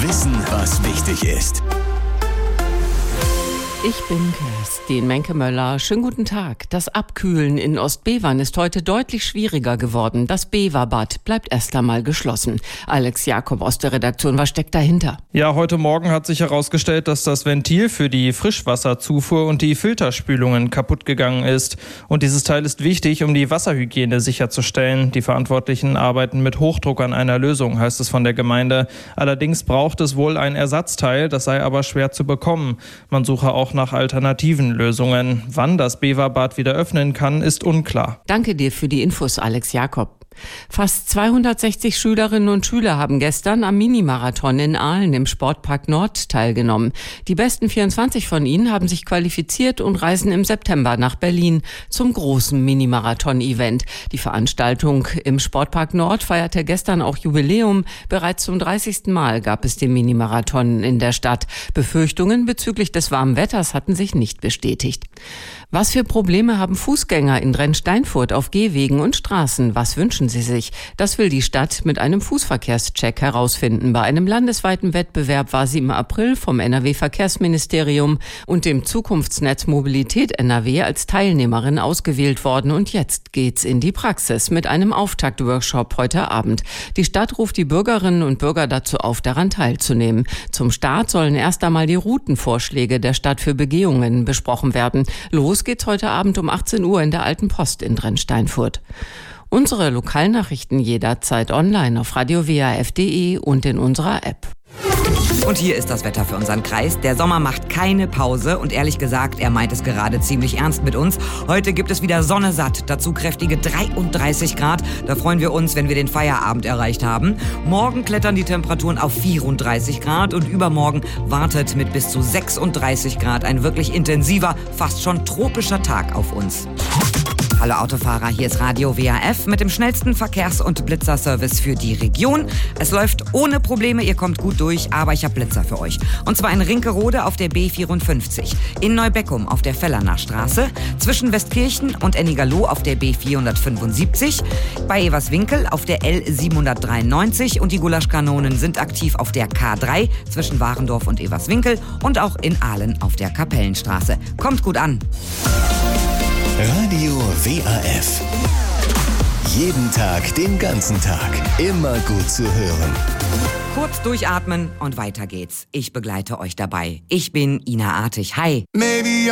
Wissen, was wichtig ist. Ich bin Kerstin Menke-Möller. Schönen guten Tag. Das Abkühlen in Ostbevern ist heute deutlich schwieriger geworden. Das Beverbad bleibt erst einmal geschlossen. Alex Jakob aus der Redaktion, was steckt dahinter? Ja, heute Morgen hat sich herausgestellt, dass das Ventil für die Frischwasserzufuhr und die Filterspülungen kaputt gegangen ist. Und dieses Teil ist wichtig, um die Wasserhygiene sicherzustellen. Die Verantwortlichen arbeiten mit Hochdruck an einer Lösung, heißt es von der Gemeinde. Allerdings braucht es wohl ein Ersatzteil, das sei aber schwer zu bekommen. Man suche auch nach alternativen Lösungen. Wann das Beverbad wieder öffnen kann, ist unklar. Danke dir für die Infos, Alex Jakob. Fast 260 Schülerinnen und Schüler haben gestern am Minimarathon in Aalen im Sportpark Nord teilgenommen. Die besten 24 von ihnen haben sich qualifiziert und reisen im September nach Berlin zum großen Minimarathon-Event. Die Veranstaltung im Sportpark Nord feierte gestern auch Jubiläum. Bereits zum 30. Mal gab es den Minimarathon in der Stadt. Befürchtungen bezüglich des warmen Wetters hatten sich nicht bestätigt. Was für Probleme haben Fußgänger in Drensteinfurt auf Gehwegen und Straßen? Was wünschen sie sich? Das will die Stadt mit einem Fußverkehrscheck herausfinden. Bei einem landesweiten Wettbewerb war sie im April vom NRW-Verkehrsministerium und dem Zukunftsnetz Mobilität NRW als Teilnehmerin ausgewählt worden. Und jetzt geht's in die Praxis mit einem Auftaktworkshop heute Abend. Die Stadt ruft die Bürgerinnen und Bürger dazu auf, daran teilzunehmen. Zum Start sollen erst einmal die Routenvorschläge der Stadt für Begehungen besprochen werden. Los geht's heute Abend um 18 Uhr in der Alten Post in Drensteinfurt. Unsere Lokalnachrichten jederzeit online auf radiowaf.de und in unserer App. Und hier ist das Wetter für unseren Kreis. Der Sommer macht keine Pause und ehrlich gesagt, er meint es gerade ziemlich ernst mit uns. Heute gibt es wieder Sonne satt, dazu kräftige 33 Grad. Da freuen wir uns, wenn wir den Feierabend erreicht haben. Morgen klettern die Temperaturen auf 34 Grad und übermorgen wartet mit bis zu 36 Grad ein wirklich intensiver, fast schon tropischer Tag auf uns. Hallo Autofahrer, hier ist Radio WAF mit dem schnellsten Verkehrs- und Blitzerservice für die Region. Es läuft ohne Probleme, ihr kommt gut durch, aber ich habe Blitzer für euch. Und zwar in Rinkerode auf der B54, in Neubeckum auf der Fellerner Straße, zwischen Westkirchen und Ennigerloh auf der B475, bei Everswinkel auf der L793 und die Gulaschkanonen sind aktiv auf der K3 zwischen Warendorf und Everswinkel und auch in Aalen auf der Kapellenstraße. Kommt gut an! Radio WAF. Jeden Tag, den ganzen Tag. Immer gut zu hören. Kurz durchatmen und weiter geht's. Ich begleite euch dabei. Ich bin Ina Artig. Hi. Maybe